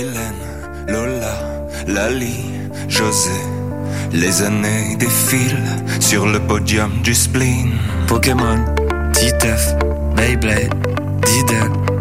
Hélène, Lola, Lali, José. Les années défilent sur le podium du spleen. Pokémon, Titeuf, Beyblade, Didel,